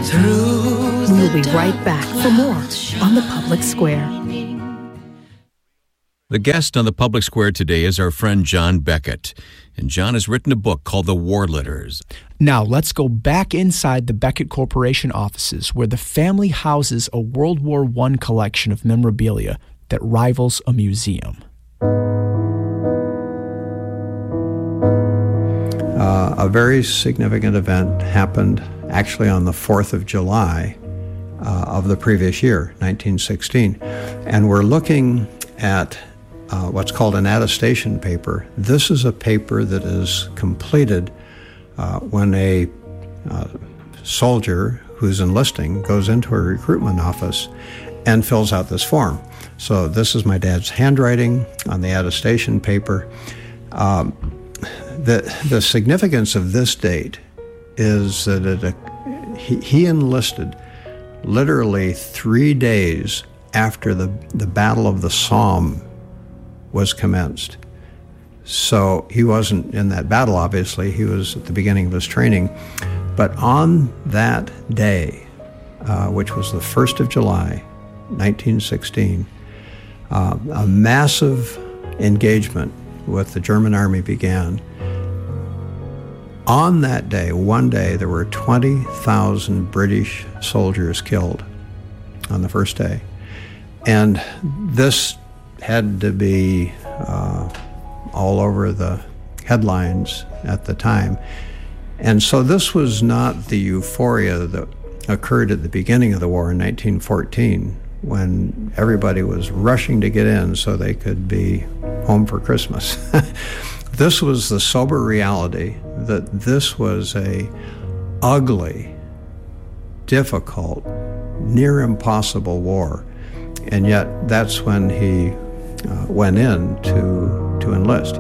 We'll be right back for more on The Public Square. The guest on The Public Square today is our friend John Beckett. And John has written a book called The War Letters. Now, let's go back inside the Beckett Corporation offices, where the family houses a World War I collection of memorabilia that rivals a museum. A very significant event happened actually on the 4th of July of the previous year, 1916. And we're looking at what's called an attestation paper. This is a paper that is completed when a soldier who's enlisting goes into a recruitment office and fills out this form. So this is my dad's handwriting on the attestation paper. The significance of this date is that he enlisted literally 3 days after the Battle of the Somme was commenced. So he wasn't in that battle, obviously. He was at the beginning of his training. But on that day, which was the 1st of July, 1916, a massive engagement with the German army began. On that day, one day, there were 20,000 British soldiers killed on the first day. And this had to be all over the headlines at the time. And so this was not the euphoria that occurred at the beginning of the war in 1914, when everybody was rushing to get in so they could be home for Christmas. This was the sober reality that this was a ugly, difficult, near impossible war. And yet that's when he went in to enlist.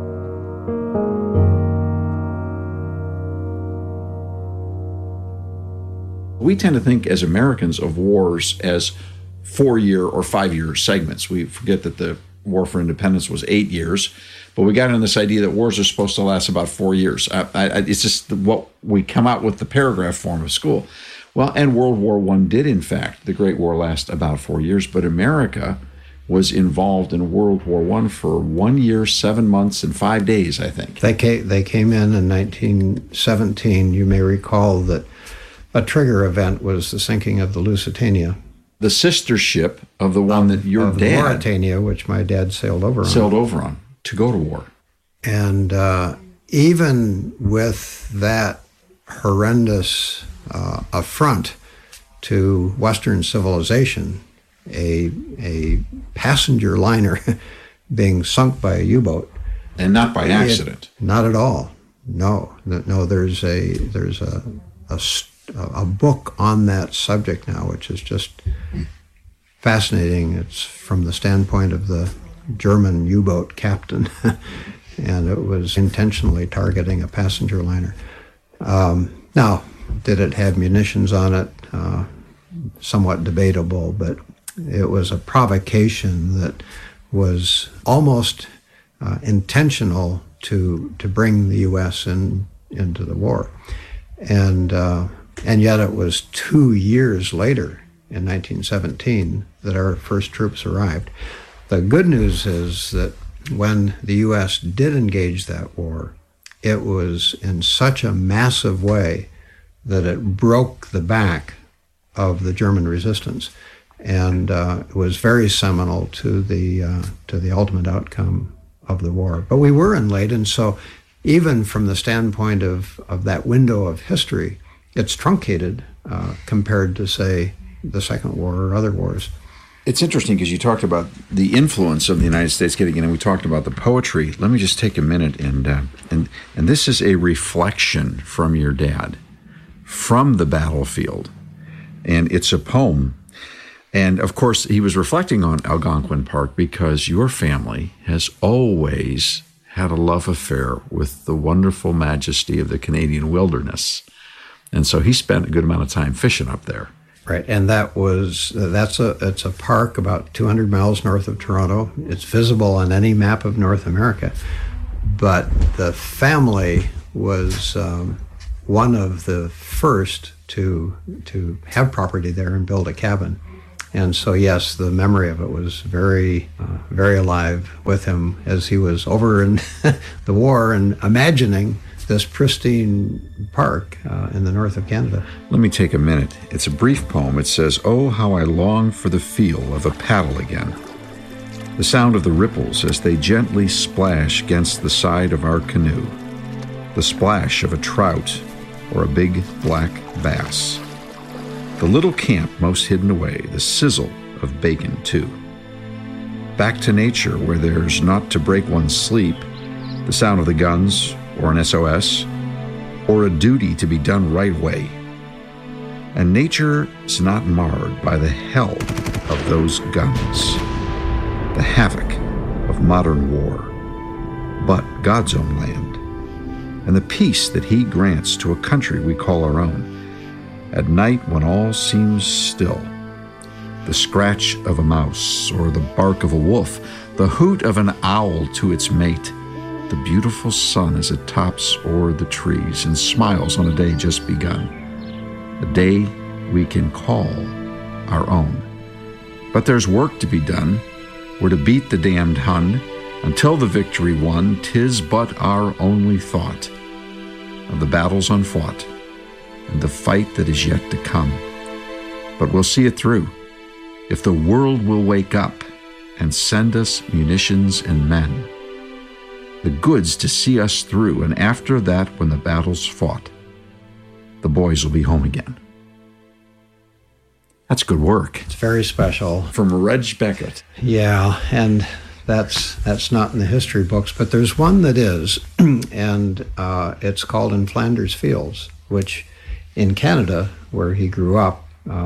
We tend to think as Americans of wars as 4-year or 5-year segments. We forget that the War for Independence was 8 years, but we got in this idea that wars are supposed to last about 4 years. It's just what we come out with the paragraph form of school. Well, and World War I did, in fact, the Great War, last about 4 years, but America was involved in World War I for 1 year, 7 months, and 5 days, I think. They came in 1917. You may recall that a trigger event was the sinking of the Lusitania. The sister ship of the one that your dad... Mauritania, which my dad sailed over on to go to war. And even with that horrendous affront to Western civilization, a passenger liner being sunk by a U-boat. And not by accident. Not at all. No. There's a book on that subject now, which is just fascinating. It's from the standpoint of the German U-boat captain, and it was intentionally targeting a passenger liner. Now, did it have munitions on it? Somewhat debatable, but it was a provocation that was almost intentional to bring the U.S. into the war. And yet it was 2 years later, in 1917, that our first troops arrived. The good news is that when the U.S. did engage that war, it was in such a massive way that it broke the back of the German resistance. And it was very seminal to the ultimate outcome of the war. But we were in Leyden, so even from the standpoint of that window of history, it's truncated compared to, say, the Second War or other wars. It's interesting because you talked about the influence of the United States getting in, and we talked about the poetry. Let me just take a minute, and this is a reflection from your dad, from the battlefield, and it's a poem. And, of course, he was reflecting on Algonquin Park because your family has always had a love affair with the wonderful majesty of the Canadian wilderness. And so he spent a good amount of time fishing up there. Right, and it's a park about 200 miles north of Toronto. It's visible on any map of North America. But the family was one of the first to have property there and build a cabin. And so, yes, the memory of it was very, very alive with him as he was over in the war and imagining this pristine park in the north of Canada. Let me take a minute. It's a brief poem. It says, "Oh, how I long for the feel of a paddle again. The sound of the ripples as they gently splash against the side of our canoe. The splash of a trout or a big black bass. The little camp most hidden away, the sizzle of bacon too. Back to nature where there's not to break one's sleep, the sound of the guns or an SOS, or a duty to be done right way. And nature's not marred by the hell of those guns, the havoc of modern war, but God's own land, and the peace that He grants to a country we call our own. At night when all seems still, the scratch of a mouse or the bark of a wolf, the hoot of an owl to its mate, the beautiful sun as it tops o'er the trees and smiles on a day just begun, a day we can call our own. But there's work to be done. We're to beat the damned Hun. Until the victory won, 'tis but our only thought of the battles unfought and the fight that is yet to come. But we'll see it through if the world will wake up and send us munitions and men, the goods to see us through, and after that, when the battle's fought, the boys will be home again." That's good work. It's very special. From Reg Beckett. Yeah, and that's not in the history books, but there's one that is, and it's called In Flanders Fields, which in Canada, where he grew up,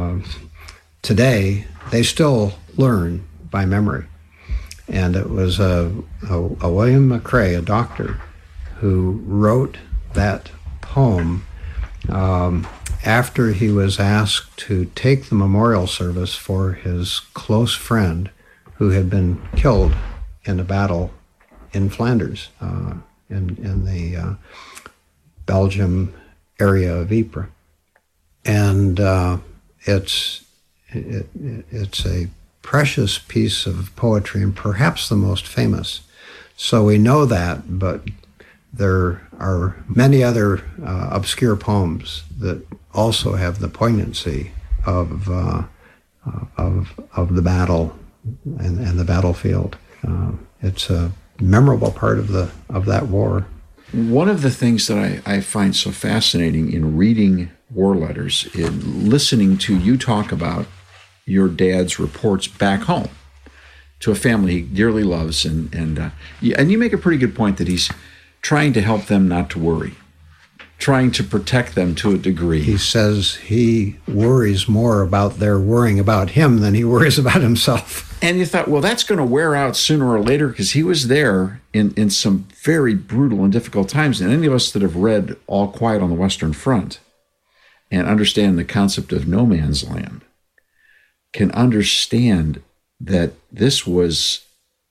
today they still learn by memory. And it was a William McCrae, a doctor, who wrote that poem after he was asked to take the memorial service for his close friend who had been killed in a battle in Flanders, in the Belgium area of Ypres. And it's a precious piece of poetry and perhaps the most famous. So we know that, but there are many other obscure poems that also have the poignancy of the battle and the battlefield. It's a memorable part of that war. One of the things that I find so fascinating in reading war letters, in listening to you talk about your dad's reports back home to a family he dearly loves, and you make a pretty good point that he's trying to help them not to worry, trying to protect them to a degree. He says he worries more about their worrying about him than he worries about himself. And you thought, well, that's going to wear out sooner or later, because he was there in some very brutal and difficult times. And any of us that have read All Quiet on the Western Front and understand the concept of no man's land can understand that this was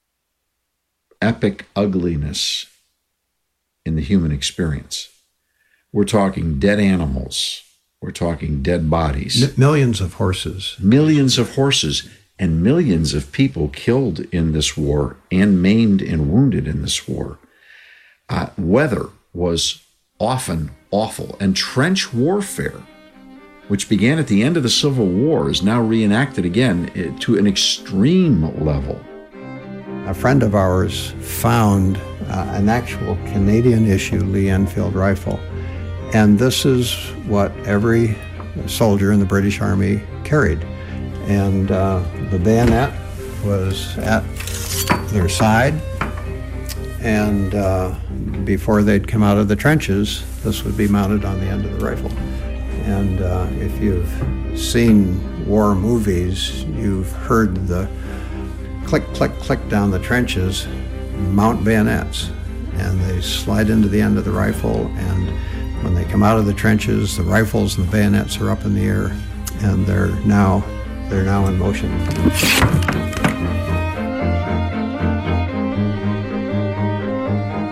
epic ugliness in the human experience. We're talking dead animals. We're talking dead bodies. Millions of horses. Millions of horses and millions of people killed in this war and maimed and wounded in this war. Weather was often awful. And trench warfare, which began at the end of the Civil War, is now reenacted again to an extreme level. A friend of ours found an actual Canadian-issue Lee Enfield rifle. And this is what every soldier in the British Army carried. And the bayonet was at their side. And before they'd come out of the trenches, this would be mounted on the end of the rifle. And if you've seen war movies, you've heard the click, click, click down the trenches, mount bayonets. And they slide into the end of the rifle, and when they come out of the trenches, the rifles and the bayonets are up in the air, and they're now in motion.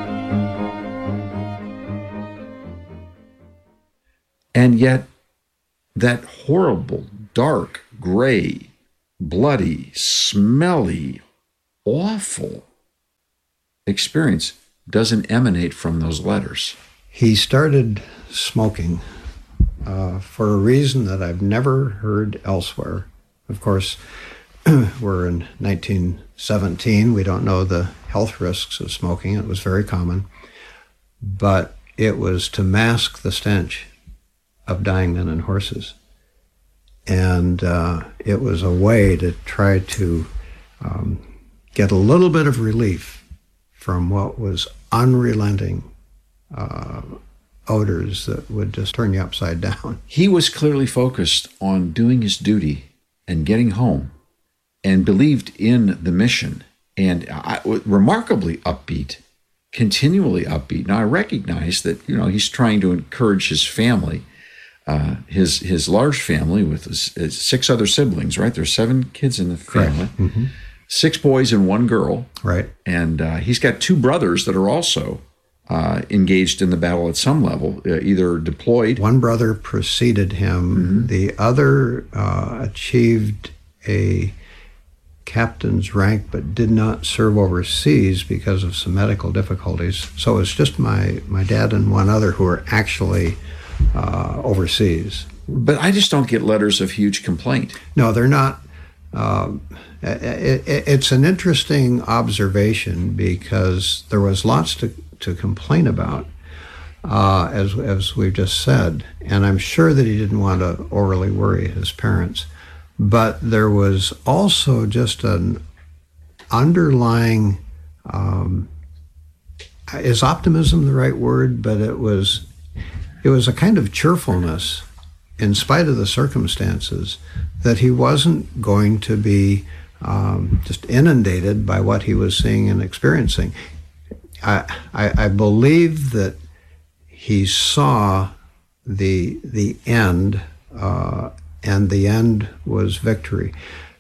And yet, that horrible, dark, gray, bloody, smelly, awful experience doesn't emanate from those letters. He started smoking for a reason that I've never heard elsewhere. Of course, we're in 1917. We don't know the health risks of smoking. It was very common. But it was to mask the stench of dying men and horses. And it was a way to try to get a little bit of relief from what was unrelenting odors that would just turn you upside down. He was clearly focused on doing his duty and getting home, and believed in the mission, and remarkably upbeat, continually upbeat. Now, I recognize that, he's trying to encourage his family, his large family with his 6 other siblings, right? There's 7 kids in the family. Mm-hmm. 6 boys and 1 girl. Right. And he's got 2 brothers that are also engaged in the battle at some level, either deployed. One brother preceded him. Mm-hmm. The other achieved a captain's rank but did not serve overseas because of some medical difficulties. So it's just my dad and 1 other who are actually overseas. But I just don't get letters of huge complaint. No, they're not. It's an interesting observation because there was lots to complain about, as we've just said, and I'm sure that he didn't want to overly worry his parents. But there was also just an underlying, is optimism the right word? But it was a kind of cheerfulness in spite of the circumstances, that he wasn't going to be just inundated by what he was seeing and experiencing. I believe that he saw the end, and the end was victory.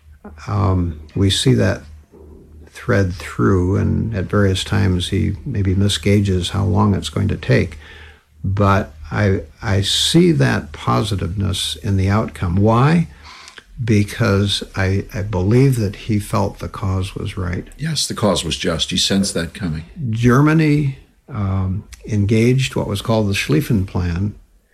We see that thread through, and at various times he maybe misgauges how long it's going to take. But I see that positiveness in the outcome. Why? Because I believe that he felt the cause was right. Yes, the cause was just. You sensed that coming. Germany engaged what was called the Schlieffen Plan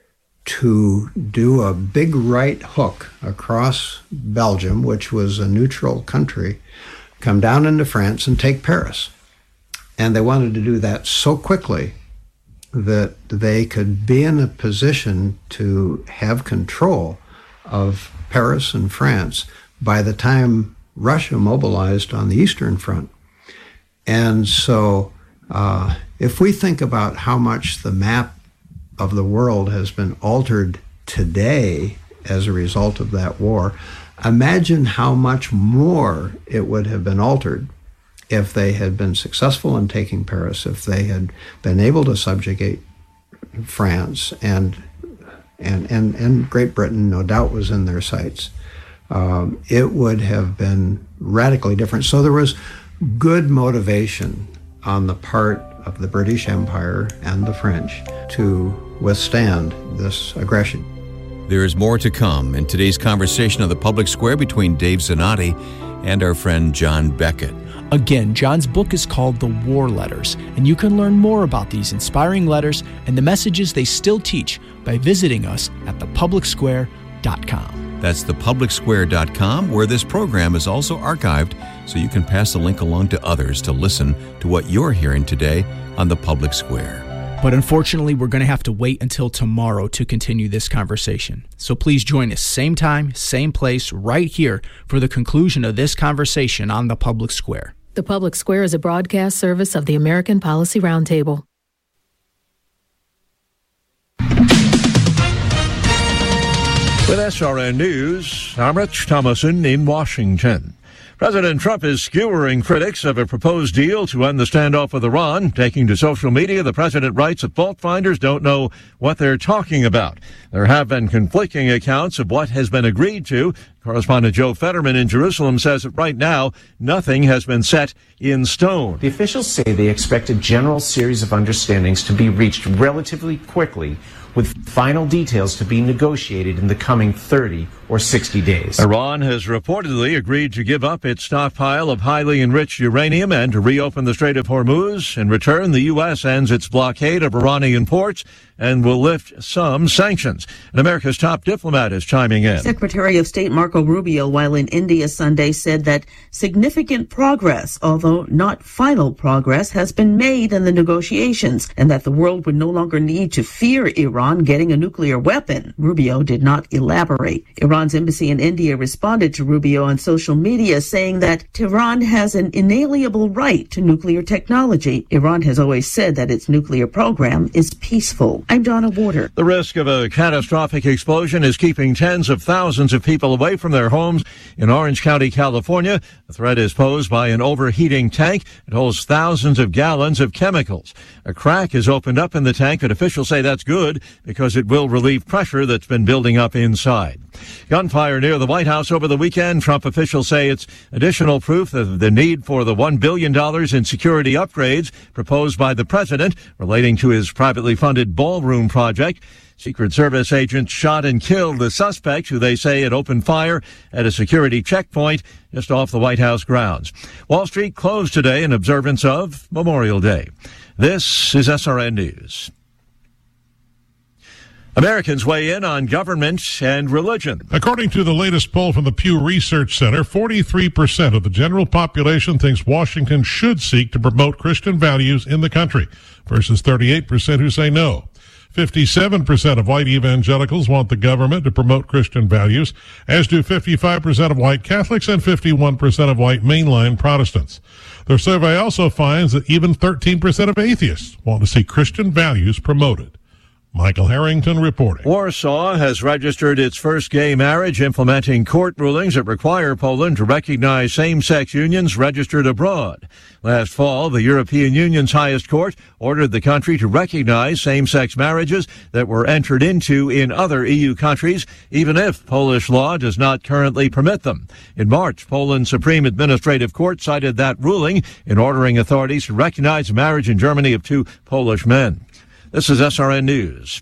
to do a big right hook across Belgium, which was a neutral country, come down into France and take Paris. And they wanted to do that so quickly that they could be in a position to have control of Paris and France by the time Russia mobilized on the Eastern Front. And so if we think about how much the map of the world has been altered today as a result of that war, imagine how much more it would have been altered if they had been successful in taking Paris, if they had been able to subjugate France, and Great Britain no doubt was in their sights. It would have been radically different. So there was good motivation on the part of the British Empire and the French to withstand this aggression. There is more to come in today's conversation of the Public Square between Dave Zanotti and our friend John Beckett. Again, John's book is called The War Letters, and you can learn more about these inspiring letters and the messages they still teach by visiting us at thepublicsquare.com. That's thepublicsquare.com, where this program is also archived, so you can pass the link along to others to listen to what you're hearing today on The Public Square. But unfortunately, we're going to have to wait until tomorrow to continue this conversation. So please join us same time, same place, right here for the conclusion of this conversation on The Public Square. The Public Square is a broadcast service of the American Policy Roundtable. With SRN News, I'm Rich Thomason in Washington. President Trump is skewering critics of a proposed deal to end the standoff with Iran. Taking to social media, the president writes that fault finders don't know what they're talking about. There have been conflicting accounts of what has been agreed to. Correspondent Joe Fetterman in Jerusalem says that right now, nothing has been set in stone. The officials say they expect a general series of understandings to be reached relatively quickly with final details to be negotiated in the coming 30 or 60 days. Iran has reportedly agreed to give up its stockpile of highly enriched uranium and to reopen the Strait of Hormuz. In return, the U.S. ends its blockade of Iranian ports and will lift some sanctions. And America's top diplomat is chiming in. Secretary of State Marco Rubio, while in India Sunday, said that significant progress, although not final progress, has been made in the negotiations and that the world would no longer need to fear Iran getting a nuclear weapon. Rubio did not elaborate. Iran's embassy in India responded to Rubio on social media, saying that Tehran has an inalienable right to nuclear technology. Iran has always said that its nuclear program is peaceful. I'm Donna Warder. The risk of a catastrophic explosion is keeping tens of thousands of people away from their homes in Orange County, California. The threat is posed by an overheating tank. It holds thousands of gallons of chemicals. A crack has opened up in the tank, and officials say that's good because it will relieve pressure that's been building up inside. Gunfire near the White House over the weekend. Trump officials say it's additional proof of the need for the $1 billion in security upgrades proposed by the president relating to his privately funded ballroom project. Secret Service agents shot and killed the suspect, who they say had opened fire at a security checkpoint just off the White House grounds. Wall Street closed today in observance of Memorial Day. This is SRN News. Americans weigh in on government and religion. According to the latest poll from the Pew Research Center, 43% of the general population thinks Washington should seek to promote Christian values in the country, versus 38% who say no. 57% of white evangelicals want the government to promote Christian values, as do 55% of white Catholics and 51% of white mainline Protestants. The survey also finds that even 13% of atheists want to see Christian values promoted. Michael Harrington reporting. Warsaw has registered its first gay marriage, implementing court rulings that require Poland to recognize same-sex unions registered abroad. Last fall, the European Union's highest court ordered the country to recognize same-sex marriages that were entered into in other EU countries, even if Polish law does not currently permit them. In March, Poland's Supreme Administrative Court cited that ruling in ordering authorities to recognize marriage in Germany of two Polish men. This is SRN News.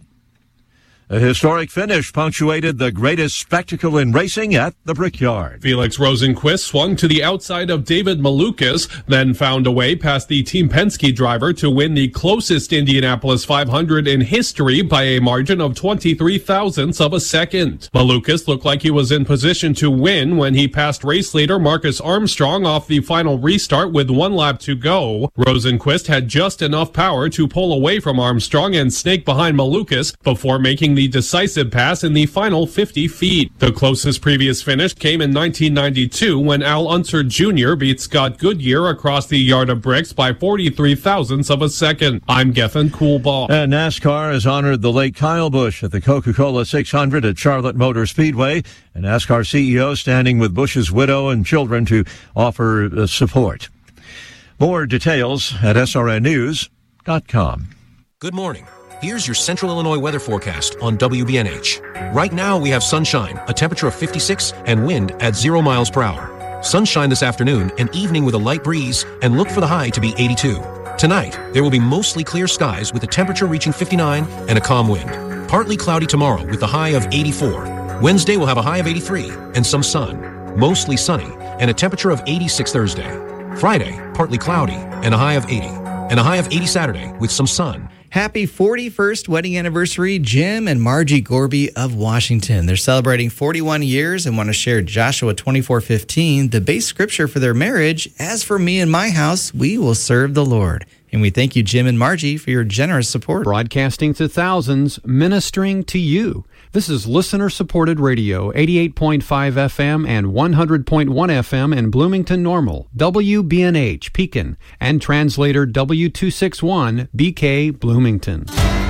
A historic finish punctuated the greatest spectacle in racing at the Brickyard. Felix Rosenqvist swung to the outside of David Malukas, then found a way past the Team Penske driver to win the closest Indianapolis 500 in history by a margin of 23 thousandths of a second. Malukas looked like he was in position to win when he passed race leader Marcus Armstrong off the final restart with 1 lap to go. Rosenqvist had just enough power to pull away from Armstrong and snake behind Malukas before making the decisive pass in the final 50 feet. The closest previous finish came in 1992 when Al Unser Jr. beat Scott Goodyear across the yard of bricks by 43 thousandths of a second. I'm Gethin Coolball. And NASCAR has honored the late Kyle Busch at the Coca-Cola 600 at Charlotte Motor Speedway. And NASCAR CEO standing with Busch's widow and children to offer support. More details at srnnews.com. Good morning. Here's your Central Illinois weather forecast on WBNH. Right now, we have sunshine, a temperature of 56, and wind at 0 miles per hour. Sunshine this afternoon and evening with a light breeze, and look for the high to be 82. Tonight, there will be mostly clear skies with a temperature reaching 59 and a calm wind. Partly cloudy tomorrow with a high of 84. Wednesday will have a high of 83 and some sun. Mostly sunny and a temperature of 86 Thursday. Friday, partly cloudy and a high of 80. And a high of 80 Saturday with some sun. Happy 41st wedding anniversary, Jim and Margie Gorby of Washington. They're celebrating 41 years and want to share Joshua 24:15, the base scripture for their marriage. As for me and my house, we will serve the Lord. And we thank you, Jim and Margie, for your generous support. Broadcasting to thousands, ministering to you. This is listener-supported radio, 88.5 FM and 100.1 FM in Bloomington Normal, WBNH Pekin, and translator W261 BK Bloomington.